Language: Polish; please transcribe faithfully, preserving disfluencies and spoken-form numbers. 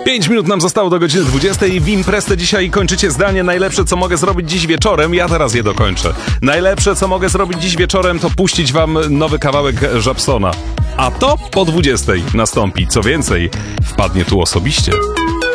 Pięć minut nam zostało do godziny dwudziestej. W imprezę dzisiaj kończycie zdanie: najlepsze, co mogę zrobić dziś wieczorem. Ja teraz je dokończę. Najlepsze, co mogę zrobić dziś wieczorem, to puścić wam nowy kawałek Żabsona. A to po dwudziestej nastąpi. Co więcej, wpadnie tu osobiście.